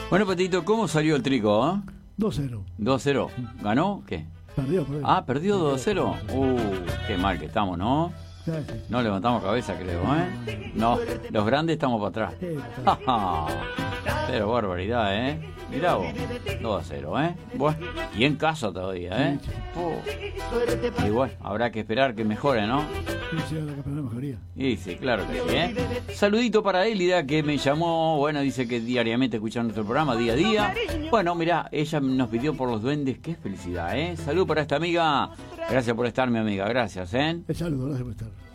Bueno, Patito, ¿cómo salió el Trico? 2-0. 2-0. ¿Ganó? ¿Qué? Perdió. ¿Perdió 2-0? Qué mal que estamos, ¿no? Sí. No levantamos cabeza, creo, ¿eh? No, los grandes estamos para atrás. Pero barbaridad, ¿eh? Mirá vos, 2-0, ¿eh? Bueno, y en casa todavía, ¿eh? Y bueno, habrá que esperar que mejore, ¿no? Sí, habrá que esperar mejoría. Y sí, claro que sí, ¿eh? Saludito para Elida, que me llamó, bueno, dice que diariamente escucha nuestro programa, día a día. Bueno, mirá, ella nos pidió por los duendes, qué felicidad, ¿eh? Salud para esta amiga. Gracias por estar, mi amiga, gracias, ¿eh? El saludo, gracias por estar.